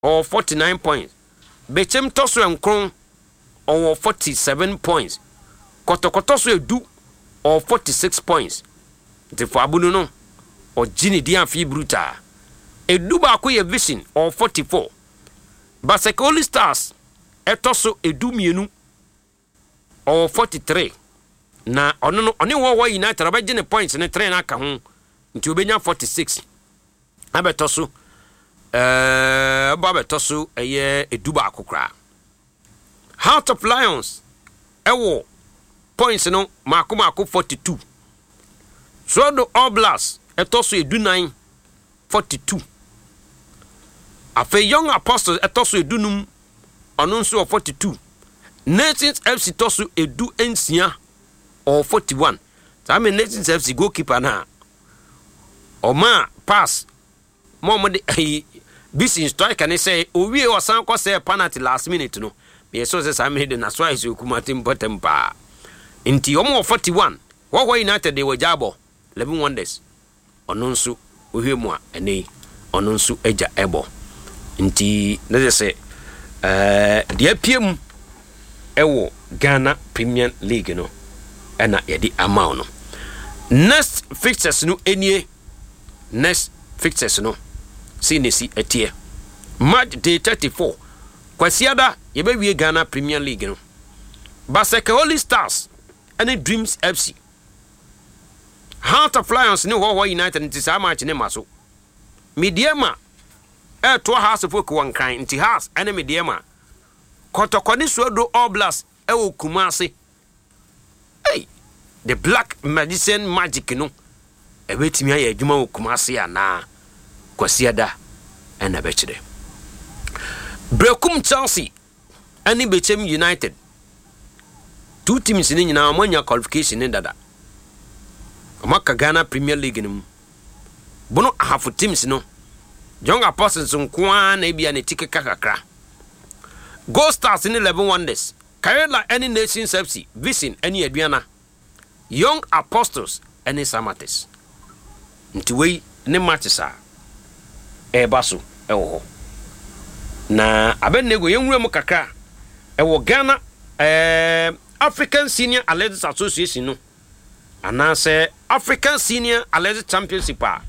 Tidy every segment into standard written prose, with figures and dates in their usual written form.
or 49 points. Bechem toso enkron or 47 points. Kotokotoso edu or 46 points. Nti for abunu no or Gini Diamfi Bruta. Edu ba ye Vision or 44. Baseke Holy Stars etoso edu mienu or 43. Na ono wo United abegye points ne 3 na aka ho. Nti obenya 46. Abetoso babetoso eye eduba akokra. Heart of Lions ewo points no mako 42. Sodo Oblast etoso edu9 42. Afe Young Apostles etoso edunum onunso 42. Nations FC toso edu ensia or 41. So I mean Nations FC goalkeeper na Oma pass Momo de Bisi strike and say owie wasan ko say penalty last minute no. Me so say Sam Hede na so is okumatim potempa. Inti omo 41. Wo United they were jabo 11 wonders. Onunsu ohwe mu a ene onunsu eja ebo. Inti let's say de apiem ewo Ghana Premier League no. Ena yedi amount no. Next fixtures no enie. Next fixtures no. Sinesi etie. March day 34. Kwasiada yebewie Ghana Premier League no. Baseke Holy Stars and Dreams FC. Heart of Lions ni wo United nti sa match ne maso. Mediema to house of one kind nti house and Mediema. Kotokoni Sodo Oblast ewo Kumasi. Hey, the Black Magician Magic no. Ebetimi aye adwuma wo Kumasi ana Kwasiada and abechide. Brekum Chelsea and Bechem United. Two teams in nyina amanya qualification in dada. Amaka Ghana Premier League nim. Bono half teams no. Young Apostles nkwa na bia ne tike kakakra. Gold Stars in 11 wonders. Karela any Nations FC, Vision any Aduana. Young Apostles any Samates. Ntiwei ne matches a ebaso ewo. Na abenego yenwura mu kakra ewo Ghana African Senior Athletics Association no. Anase African Senior Athletics Championship a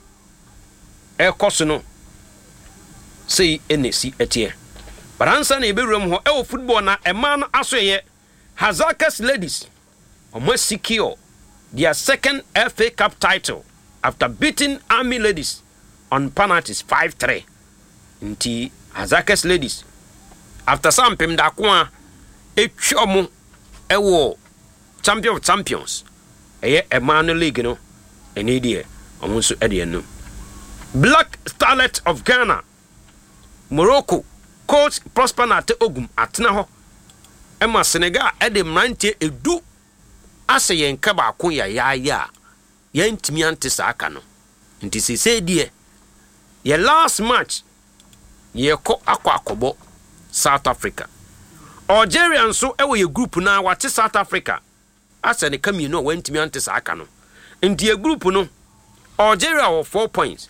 ekoso no sei enesi etie. Baransa na eberum ho ewo football na ema no asoye Hazakas Ladies almost secure their second FA Cup title after beating Army Ladies on penalties 5-3. Nti Hazakas Ladies after some pem da kwa etwomo ewo champion of champions eye Emmanuel League no eni die omunso ede no. Black Starlet of Ghana Morocco coach Prosper Nate Ogum atena ho ema Senegal ede mrantie edu ase yen ka ba ko ya yen timi ante sa aka no. Nti se die ye last match ye ko akobo South Africa. Algeria nso ewe ye group na wate South Africa ase ne kamie no wantimi ante sa aka no. Nti ye group no Algeria wo 4 points.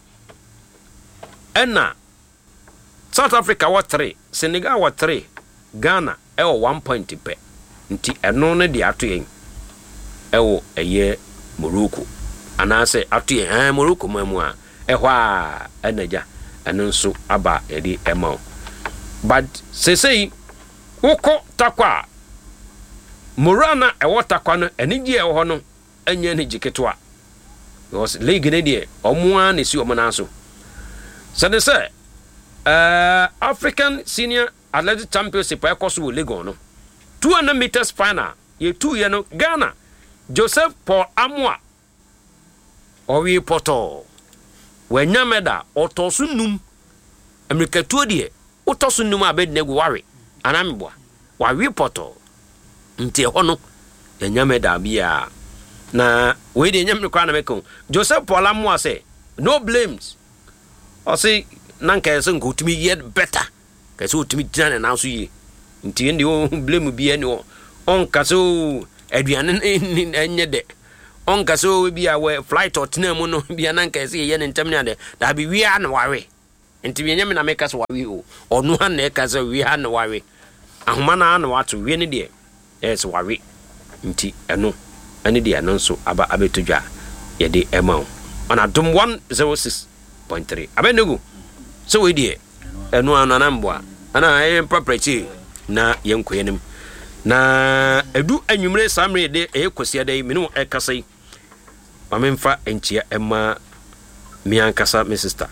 Ena South Africa wa 3, Senegal wa 3, Ghana ewo 1 point pe. Nti eno ne de ato yen ewo eye Morocco. Anase ato yen Morocco mamu a ehwa enaja eno nso aba edi ema. But sesei woko takwa Morana ewo takwa no enigi ewo no enye ne jiketwa. Because league ne de omoa ne si omona so. So they say African Senior Athletic Championship ekoso Legon no 200 meters final ye 2 year no Ghana Joseph Paul Amwa owi poto wanyameda otosunum America tuo de otosunum abednego ware anamboa wawi poto nti ho no yanyameda bia na we de nyamre kwa na meko Joseph Paul Amwa say no blames o say nanka yese ngotumi yet better kase otumi dina na so yi nti ndi o blame bi ene on kaso aduane enye de on kaso bi a we flight otena mu no bi nanka yese ye ne ntam ne da bi wi an ware enti me nyame na meka so wawe o onu ha na eka so wi ha na wawe ahoma na na wato wi ne de yes wawe nti eno ene de eno so aba abetodwa ye de ema ona dom 106.3 abenego so we de eno ananamboa ana paprechi na yenkoyenim na edu anwumre samre de ekosia de menu ekasai mamemfa enchia ema mi ankasa me sister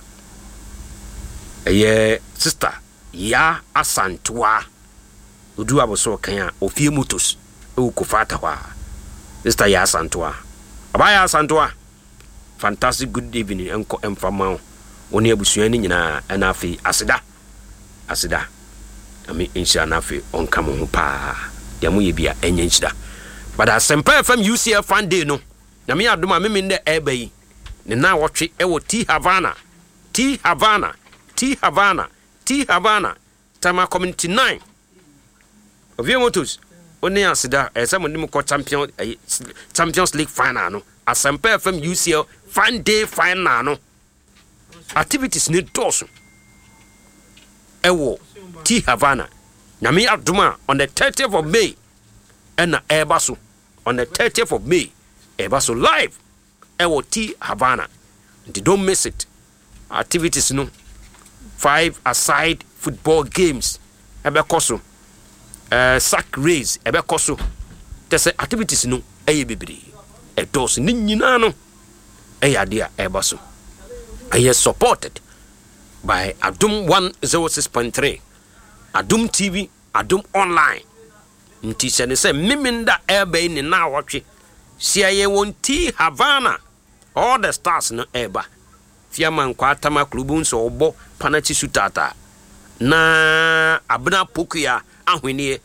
sister ya asantoa odu aboso kan a ofie motos e ko fata wa sister ya asantoa abaya asantoa fantastic good evening enko emfama woni abusua ni nyina na afi asida ami insha na afi onka mo ho pa dia mo ye bia enyenchida but Asempa FM UCL fan day no na me adoma me nde ebayi ne na wotwe e wo T Havana Tama Community 9 Ovie Motos oni asida esem nim ko Champions League final no Asempa FM UCL fan day final no activities ni doso ewo T Havana na me adoma on the 30th of May and ebaso on the 30th of May ebaso live ewo T Havana. Don't miss it. Activities no 5 aside football games ebekoso sack race ebekoso tese activities no eye bebere edos ni nyina no eye dia ebaso eye supported by Adum 106.3 Adum TV Adum online nti se miminda ebe ni na wotwe sia ye won T Havana all the stars no eba fiaman kwa tama klubu nso obo panachi sutata na abna pokuya ahwenie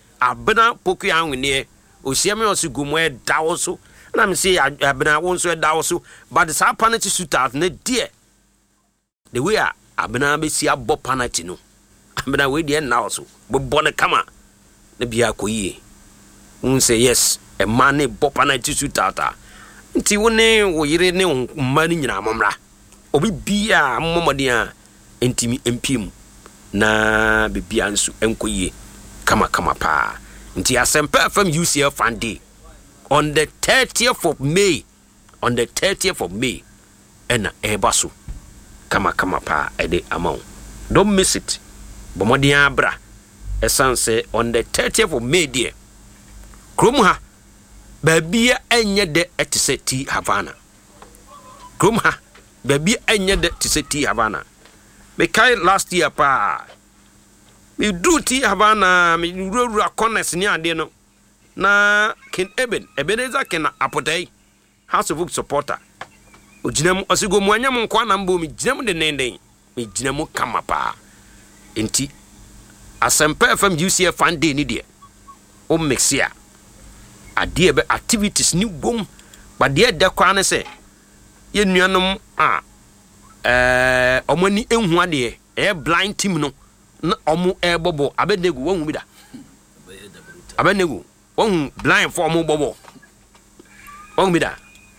osiame osigumo e dawoso na me say abna wonso e dawoso but sa panachi sutata na die the way abna be si abo panachi no abna we die na also bo ne kama na bia koyie unse yes e mane bo panachi sutata nti woni wo yire ne mmani nyina momra obi bia momodia entimi empim na bibia nsu enkoyie kama pa nti Asempa FM UCL fan day on the 30th of May ena ebaso kama pa ede amount don't miss it bomodia abra esanse on the 30th of May there krom ha babia enye de etise T Havana krom ha babia enye de etise T Havana me kai last year pa me do T Havana me rura corners ni ade no na ken Ebenezer ken Apotai House of Book supporter ojinam osigo mu anyam nkwa na mbo me jinam de nenden me jinam kama pa enti Asempa FM UCL fan day ni de o mixia ade be activities ni bom but de da kwa ne se ye nuanom omani enhu ade e blind team no na omo e bobo Abenego won mi da Abenego won blind for omo bobo won mi da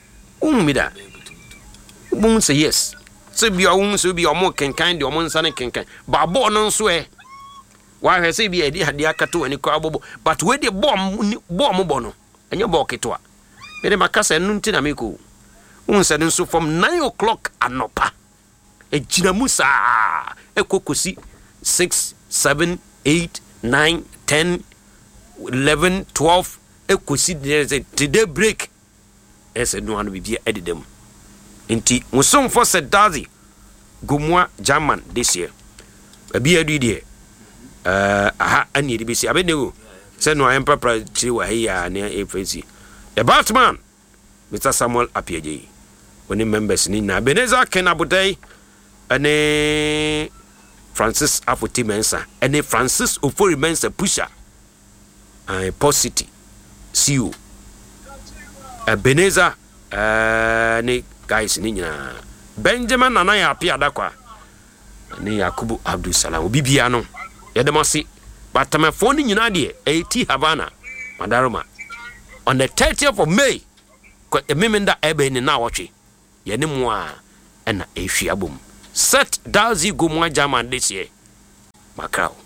won say yes so bi won so bi omo kenkan de omo nsa ne kenkan ba bo no nso wa hwe say bi edi hade akato ani kwa bobo but we de bom bo no enye bo ketwa me makasa enu ntina meko unse nso from 9 o'clock anopa ejina musa ekokosi 6 7 8 9 10 11 12 ekosi today break ese no anu bibia ededem nti musom for sedazi gomwa German this year abi adu die aha ani de bisi Abenego se no am papa chiri wa hiya ne efesi the Batman Mr. Samuel Apiaje oni members ni na Ebenezer ken Apotai ane Francis Afoti Mensa ane Francis Ofori Mensa pusher Posity CEO Ebenezer ne guys ni nyina Benjamin Anaya Apiada kwa ni Yakubu Abdul Salam bibia no yedemasi batama phone nyina de T Havana Madaroma on the 30th of May kwa ememenda ebe ni na wotwe ye ne mo a na ehwiabom Set Dalzi Gomwa German this year. Macau.